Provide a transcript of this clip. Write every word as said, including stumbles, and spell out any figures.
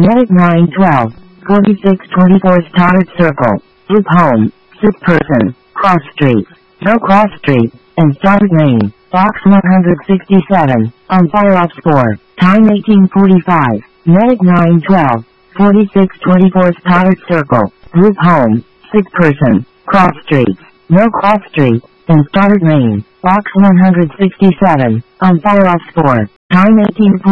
Medic nine twelve, forty-six twenty-four Stoddard Circle, Group Home, Sick Person, Cross Street, No Cross Street, and Stoddard Lane, Box one hundred sixty-seven, on fire ops four, time eighteen forty-five, Medic nine twelve, forty-six twenty-four Stoddard Circle, Group Home, Sick Person, Cross Street, No Cross Street, and Stoddard Lane, Box one hundred sixty-seven, on fire ops four, time eighteen forty-five.